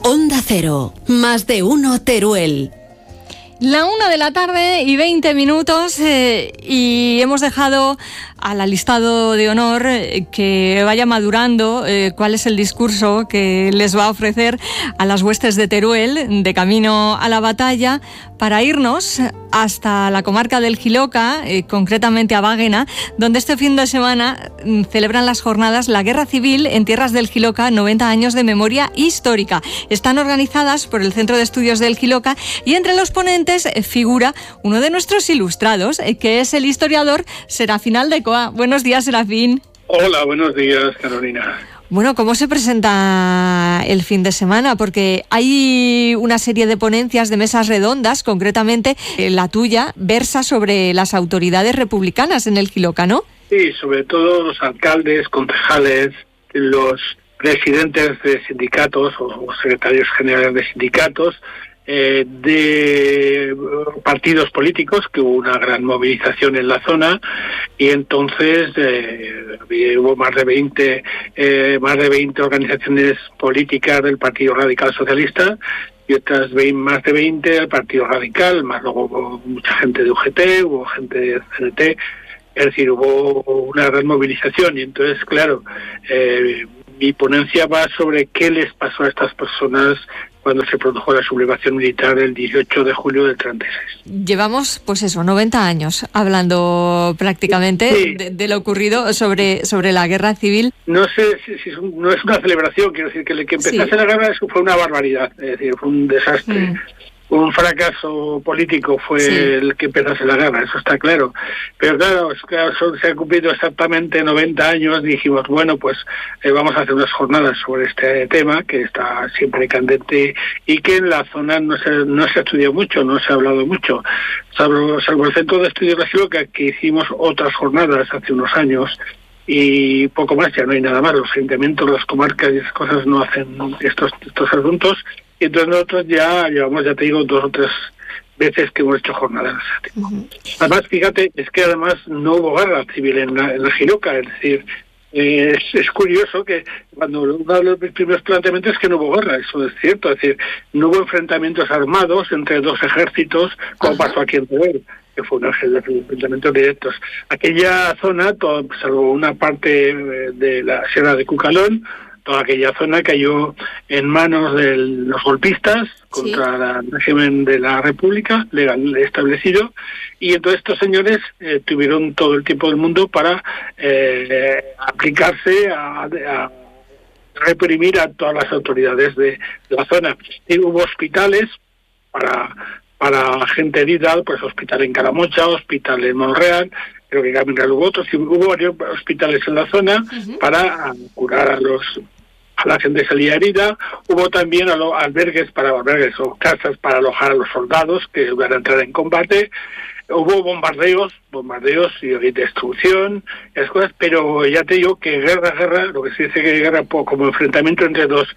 Onda Cero, más de uno Teruel. La 1:20 y hemos dejado al alistado de honor que vaya madurando cuál es el discurso que les va a ofrecer a las huestes de Teruel de camino a la batalla, para irnos hasta la comarca del Jiloca, concretamente a Báguena, donde este fin de semana celebran las jornadas La Guerra Civil en Tierras del Jiloca, 90 años de memoria histórica. Están organizadas por el Centro de Estudios del Jiloca y entre los ponentes figura uno de nuestros ilustrados, que es el historiador Serafín Aldecoa. Buenos días, Serafín. Hola, buenos días, Carolina. Bueno, ¿cómo se presenta el fin de semana? Porque hay una serie de ponencias, de mesas redondas, concretamente la tuya versa sobre las autoridades republicanas en el Jiloca, ¿no? Sí, sobre todo los alcaldes, concejales, los presidentes de sindicatos o secretarios generales de sindicatos, de partidos políticos, que hubo una gran movilización en la zona, y entonces hubo más de 20 organizaciones políticas del Partido Radical Socialista y otras más de 20 del Partido Radical, más luego hubo mucha gente de UGT, hubo gente de CNT, es decir, hubo una gran movilización. Y entonces, claro, mi ponencia va sobre qué les pasó a estas personas cuando se produjo la sublevación militar el 18 de julio del 36. Llevamos, 90 años hablando prácticamente sí, de lo ocurrido sobre la guerra civil. No sé si no es una celebración, quiero decir, que empezase la guerra, eso fue una barbaridad, es decir, fue un desastre. Un fracaso político fue el que empezase la guerra, eso está claro. Pero claro, se han cumplido exactamente 90 años, dijimos, bueno, pues vamos a hacer unas jornadas sobre este tema, que está siempre candente y que en la zona no se ha estudiado mucho, no se ha hablado mucho. Salvo el Centro de Estudios de la Jiloca, que hicimos otras jornadas hace unos años, y poco más, ya no hay nada más. Los ayuntamientos, las comarcas y esas cosas no hacen estos asuntos. Y entonces nosotros ya llevamos, ya te digo, 2 o 3 veces que hemos hecho jornadas. Además, fíjate, es que además no hubo guerra civil en la Jiloca, es decir, es curioso que cuando uno de los primeros planteamientos es que no hubo guerra, eso es cierto, es decir, no hubo enfrentamientos armados entre 2 ejércitos, como pasó aquí en Teruel, que fue unos enfrentamientos directos. Aquella zona, salvo una parte de la Sierra de Cucalón, toda aquella zona cayó en manos de los golpistas contra el régimen de la República legal establecido, y entonces estos señores tuvieron todo el tiempo del mundo para aplicarse a reprimir a todas las autoridades de la zona. Y hubo hospitales para gente herida, pues hospital en Caramocha, hospital en Monreal, creo que Camin Real hubo otros, y hubo varios hospitales en la zona para curar a la gente que salía herida. Hubo también albergues o casas para alojar a los soldados que iban a entrar en combate. Hubo bombardeos y destrucción, esas cosas, pero ya te digo que guerra, lo que se dice que guerra como enfrentamiento entre dos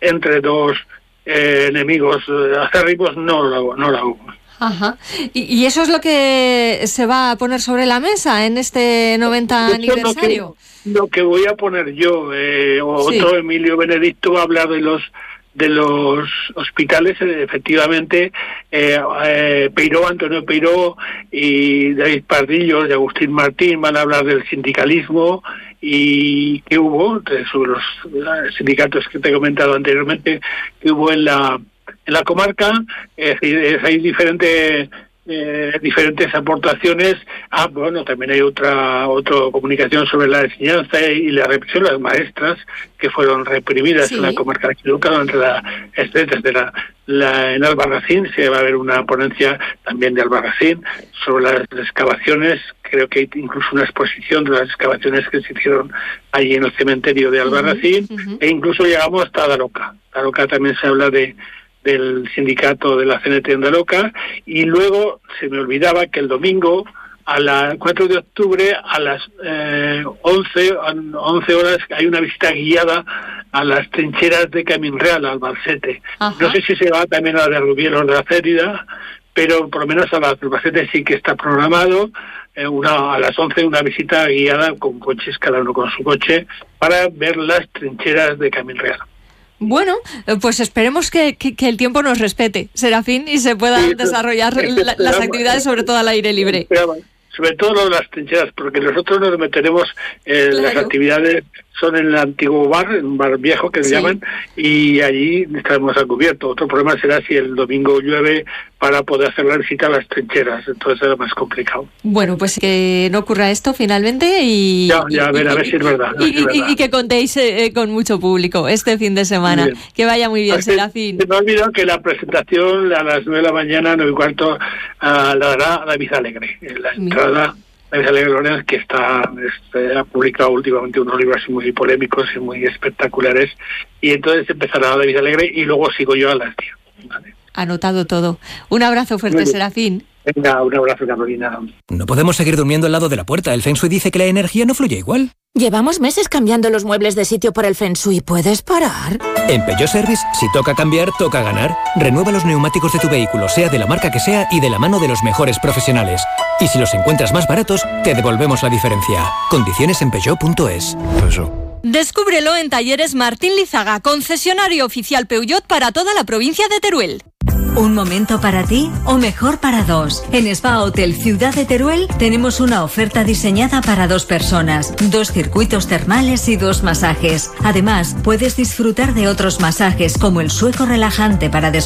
enemigos acérrimos, no la hubo. Ajá. ¿Y eso es lo que se va a poner sobre la mesa en este 90 aniversario? Lo que voy a poner yo, otro Emilio Benedicto va a hablar de los hospitales, efectivamente. Antonio Peiró y David Pardillo y Agustín Martín van a hablar del sindicalismo y que hubo sobre los sindicatos que te he comentado anteriormente, que hubo en la comarca. Hay diferentes aportaciones. También hay otra comunicación sobre la enseñanza y la represión de las maestras que fueron reprimidas en la comarca de Jiloca desde en Albarracín. Se va a haber una ponencia también de Albarracín sobre las excavaciones. Creo que hay incluso una exposición de las excavaciones que se hicieron allí en el cementerio de Albarracín, e incluso llegamos hasta Daroca. Daroca también se habla del sindicato de la CNT en Daroca. Y luego se me olvidaba que el domingo, a las 4 de octubre, a las 11 horas, hay una visita guiada a las trincheras de Camin Real, al Balsete. No sé si se va también a la de Rubielos de la Cérida, pero por lo menos a la del Balsete sí que está programado. A las 11 una visita guiada con coches, cada uno con su coche, para ver las trincheras de Camin Real. Bueno, pues esperemos que el tiempo nos respete, Serafín, y se puedan desarrollar las actividades, sobre todo al aire libre. Sobre todo lo de las trincheras, porque nosotros nos meteremos en las actividades, son en el antiguo bar, un bar viejo que se llaman, y allí estaremos a cubierto. Otro problema será si el domingo llueve para poder hacer la visita a las trincheras, entonces será más complicado. Bueno, pues que no ocurra esto finalmente y... Ya, a ver si es verdad. Y que contéis con mucho público este fin de semana. Que vaya muy bien, Serafín. Se me ha olvidado que la presentación a las 9 de la mañana, 9:15, la dará David Alegre. La entrada David Alegre Lorenz, que ha publicado últimamente unos libros muy polémicos y muy espectaculares, y entonces empezará David Alegre y luego sigo yo a las 10. ¿Vale? Anotado todo. Un abrazo fuerte, Serafín. Venga, un abrazo, Carolina. No podemos seguir durmiendo al lado de la puerta. El Feng Shui dice que la energía no fluye igual. Llevamos meses cambiando los muebles de sitio por el Feng Shui. ¿Puedes parar? En Peugeot Service, si toca cambiar, toca ganar. Renueva los neumáticos de tu vehículo, sea de la marca que sea y de la mano de los mejores profesionales. Y si los encuentras más baratos, te devolvemos la diferencia. Condiciones en Peugeot.es. Descúbrelo en Talleres Martín Lizaga, concesionario oficial Peugeot para toda la provincia de Teruel. ¿Un momento para ti o mejor para dos? En Spa Hotel Ciudad de Teruel tenemos una oferta diseñada para 2 personas, 2 circuitos termales y 2 masajes. Además, puedes disfrutar de otros masajes como el sueco relajante para